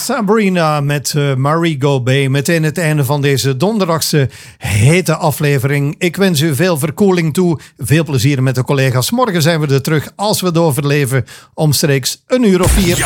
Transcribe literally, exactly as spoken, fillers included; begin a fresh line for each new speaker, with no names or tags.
Sabrina met uh, Marie Gobet. Meteen het einde van deze donderdagse hete aflevering. Ik wens u veel verkoeling toe. Veel plezier met de collega's. Morgen zijn we er terug als we het overleven. Omstreeks een uur of vier.